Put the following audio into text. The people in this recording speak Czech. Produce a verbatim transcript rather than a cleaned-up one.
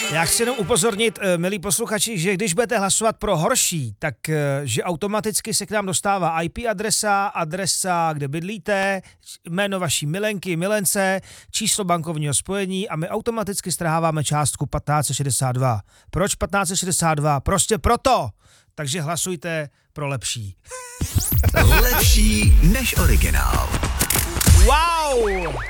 Já chci jenom upozornit, milí posluchači, že když budete hlasovat pro horší, tak že automaticky se k nám dostává í pé adresa, adresa, kde bydlíte, jméno vaší milenky, milence, číslo bankovního spojení a my automaticky strháváme částku patnáct šedesát dva. Proč patnáct šedesát dva? Prostě proto! Takže hlasujte pro lepší. Lepší než originál. Wow!